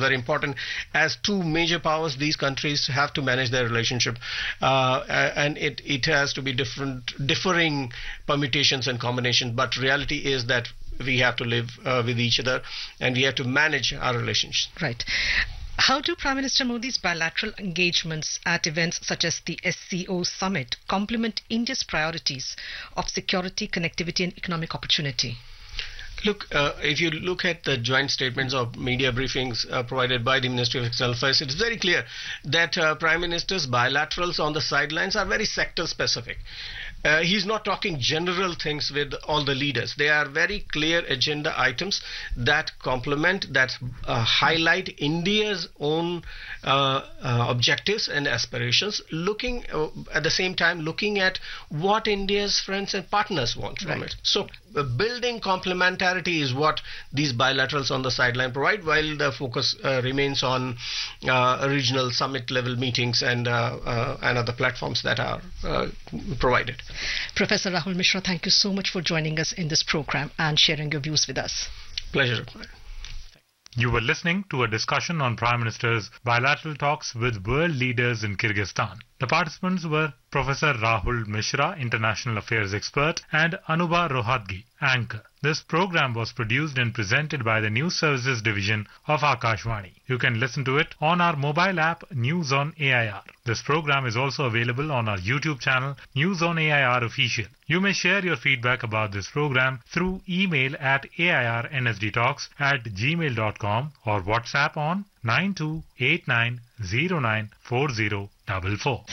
very important. As two major powers, these countries have to manage their relationship, and it has to be differing permutations and combinations. But reality is that we have to live with each other, and we have to manage our relations. Right. How do Prime Minister Modi's bilateral engagements at events such as the SCO summit complement India's priorities of security, connectivity and economic opportunity? Look, if you look at the joint statements of media briefings provided by the Ministry of External Affairs, it's very clear that Prime Minister's bilaterals on the sidelines are very sector specific. He's not talking general things with all the leaders. They are very clear agenda items that complement, that highlight India's own objectives and aspirations, looking at the same time looking at what India's friends and partners want from it. So building complementarity is what these bilaterals on the sideline provide, while the focus remains on regional summit level meetings and other platforms that are provided. Professor Rahul Mishra, thank you so much for joining us in this program and sharing your views with us. Pleasure. You were listening to a discussion on Prime Minister's bilateral talks with world leaders in Kyrgyzstan. The participants were Professor Rahul Mishra, International Affairs Expert, and Anubha Rohatgi, Anchor. This program was produced and presented by the News Services Division of Akashvani. You can listen to it on our mobile app News on AIR. This program is also available on our YouTube channel News on AIR Official. You may share your feedback about this program through email at airnsdtalks@gmail.com or WhatsApp on 9289094044.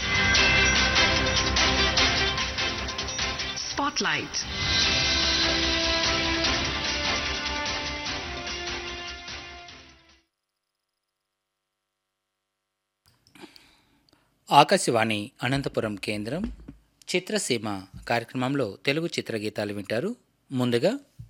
Spotlight. Akashvani Anantapuram కేంద్రం చిత్రసీమ కార్యక్రమంలో తెలుగు చిత్రగీతాలు వింటారు. ముందుగా